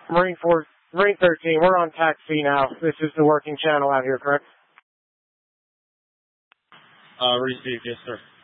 Marine 13, we're on taxi now. This is the working channel out here, correct? Received, yes, sir.